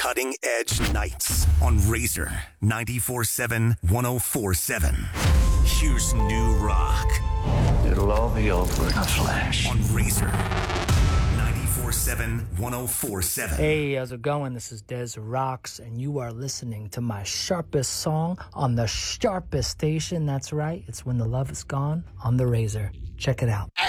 Cutting Edge Nights on Razor 94.7 104.7. Here's new rock. It'll all be over in a flash. On Razor 94.7 104.7. Hey, how's it going? This is Des Rocks, and you are listening to my sharpest song on the sharpest station. That's right, it's When the Love Is Gone on the Razor. Check it out.